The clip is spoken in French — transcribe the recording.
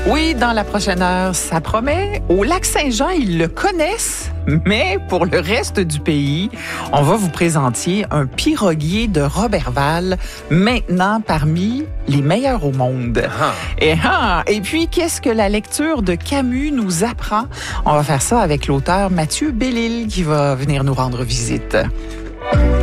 Oui, dans la prochaine heure, ça promet. Au Lac-Saint-Jean, ils le connaissent, mais pour le reste du pays, on va vous présenter un piroguier de Roberval, maintenant parmi les meilleurs au monde. Et puis, qu'est-ce que la lecture de Camus nous apprend? On va faire ça avec l'auteur Mathieu Bellil qui va venir nous rendre visite.